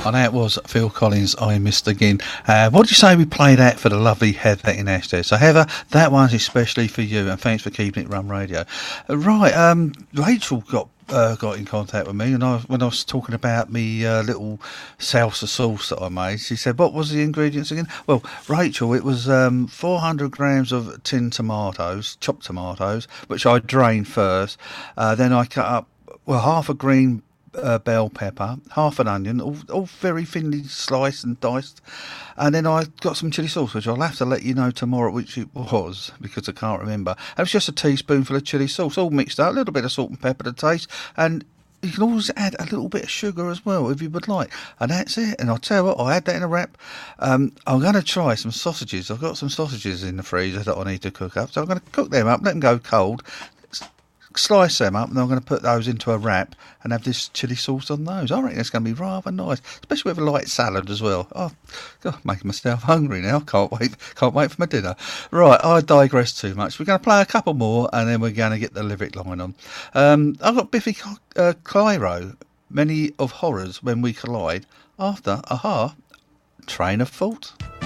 And that was Phil Collins, I Missed Again. What do you say we play that for the lovely Heather in Ashdale? So Heather, that one's especially for you, and thanks for keeping it Rum Radio. Rachel got in contact with me, and when I was talking about me little salsa sauce that I made, she said, what was the ingredients again? Well, Rachel, it was 400 grams of tinned tomatoes, chopped tomatoes, which I drained first. Then I cut up, half a green bell pepper, half an onion, all very thinly sliced and diced, and then I got some chilli sauce, which I'll have to let you know tomorrow which it was, because I can't remember. It was just a teaspoonful of chilli sauce, all mixed up, a little bit of salt and pepper to taste, and you can always add a little bit of sugar as well if you would like, and that's it. And I'll tell you what, I had that in a wrap. I'm going to try some sausages. I've got some sausages in the freezer that I need to cook up, so I'm going to cook them up, let them go cold, slice them up, and I'm going to put those into a wrap and have this chilli sauce on those. I reckon it's going to be rather nice, especially with a light salad as well. Oh, God, making myself hungry now. Can't wait for my dinner. Right, I digress too much. We're going to play a couple more, and then we're going to get the lyric line on. I've got Biffy Clyro, Many of Horrors When We Collide, after Aha, Train of Thought.